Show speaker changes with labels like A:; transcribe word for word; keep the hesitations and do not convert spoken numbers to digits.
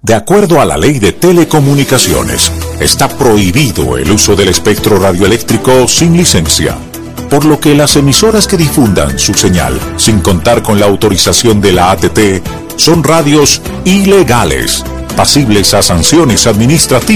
A: De acuerdo a la Ley de Telecomunicaciones, está prohibido el uso del espectro radioeléctrico sin licencia, por lo que las emisoras que difundan su señal sin contar con la autorización de la A T T son radios ilegales, pasibles a sanciones administrativas